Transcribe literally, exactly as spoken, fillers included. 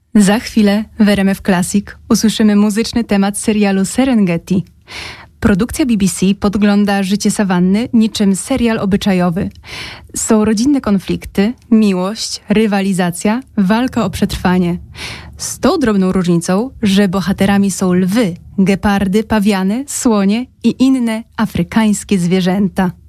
Za chwilę w R M F Classic usłyszymy muzyczny temat serialu Serengeti. Produkcja B B C podgląda życie sawanny niczym serial obyczajowy. Są rodzinne konflikty, miłość, rywalizacja, walka o przetrwanie. Z tą drobną różnicą, że bohaterami są lwy, gepardy, pawiany, słonie i inne afrykańskie zwierzęta.